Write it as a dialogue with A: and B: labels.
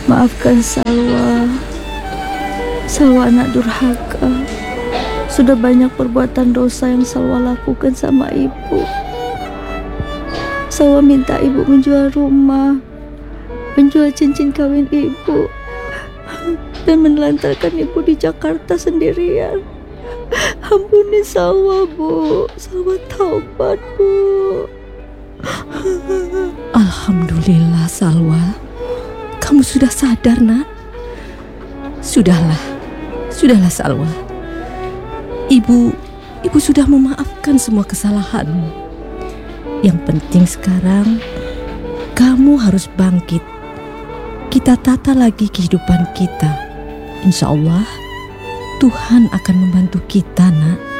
A: Maafkan Salwa. Salwa anak durhaka. Sudah banyak perbuatan dosa yang Salwa lakukan sama ibu. Salwa minta ibu menjual rumah, menjual cincin kawin ibu, dan menelantarkan ibu di Jakarta sendirian. Ampuni Salwa, Bu. Salwa taubat, Bu.
B: Alhamdulillah, Salwa. Kamu sudah sadar, Nak? Sudahlah Salwa. Ibu sudah memaafkan semua kesalahanmu. Yang penting sekarang kamu harus bangkit. Kita tata lagi kehidupan kita. Insya Allah Tuhan akan membantu kita, Nak.